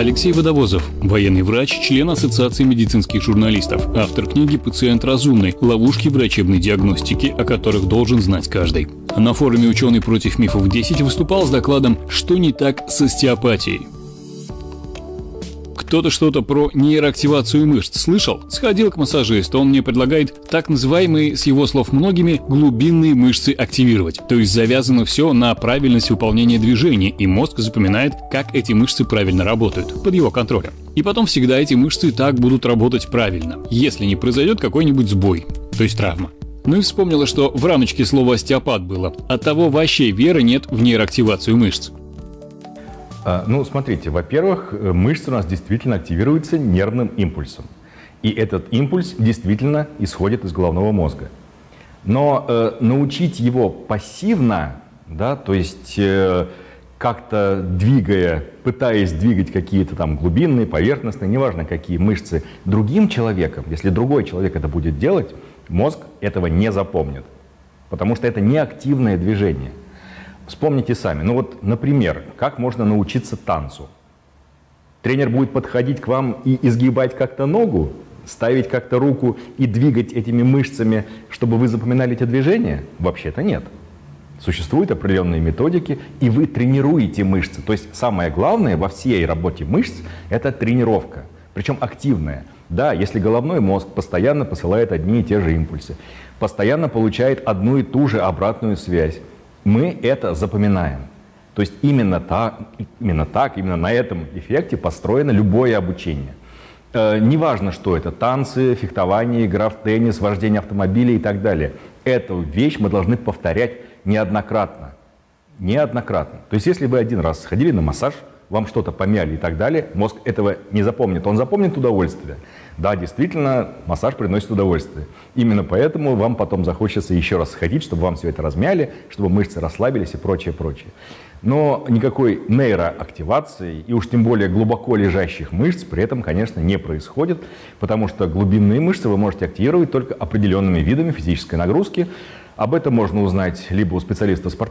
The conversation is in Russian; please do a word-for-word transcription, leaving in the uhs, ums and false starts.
Алексей Водовозов, военный врач, член Ассоциации медицинских журналистов, автор книги «Пациент разумный. Ловушки врачебной диагностики, о которых должен знать каждый». На форуме «Ученый против мифов десять» выступал с докладом «Что не так с остеопатией?». Кто-то что-то про нейроактивацию мышц слышал? Сходил к массажисту, он мне предлагает так называемые, с его слов многими, глубинные мышцы активировать. То есть завязано все на правильность выполнения движений, и мозг запоминает, как эти мышцы правильно работают, под его контролем. И потом всегда эти мышцы так будут работать правильно, если не произойдет какой-нибудь сбой, то есть травма. Ну и вспомнила, что в рамочке слово «остеопат» было. Оттого вообще веры нет в нейроактивацию мышц. Ну, смотрите, во-первых, мышцы у нас действительно активируются нервным импульсом. И этот импульс действительно исходит из головного мозга. Но э, научить его пассивно, да, то есть э, как-то двигая, пытаясь двигать какие-то там глубинные, поверхностные, неважно какие мышцы, другим человеком, если другой человек это будет делать, мозг этого не запомнит. Потому что это не активное движение. Вспомните сами. Ну вот, например, как можно научиться танцу? Тренер будет подходить к вам и изгибать как-то ногу, ставить как-то руку и двигать этими мышцами, чтобы вы запоминали эти движения? Вообще-то нет. Существуют определенные методики, и вы тренируете мышцы. То есть самое главное во всей работе мышц – это тренировка, причем активная. Да, если головной мозг постоянно посылает одни и те же импульсы, постоянно получает одну и ту же обратную связь, мы это запоминаем. То есть именно так, именно так, именно на этом эффекте построено любое обучение. Э, неважно, что это, танцы, фехтование, игра в теннис, вождение автомобиля и так далее. Эту вещь мы должны повторять неоднократно. Неоднократно. То есть если вы один раз сходили на массаж, вам что-то помяли и так далее, мозг этого не запомнит. Он запомнит удовольствие. Да, действительно, массаж приносит удовольствие. Именно поэтому вам потом захочется еще раз сходить, чтобы вам все это размяли, чтобы мышцы расслабились и прочее, прочее. Но никакой нейроактивации и уж тем более глубоко лежащих мышц при этом, конечно, не происходит, потому что глубинные мышцы вы можете активировать только определенными видами физической нагрузки. Об этом можно узнать либо у специалиста спортивного,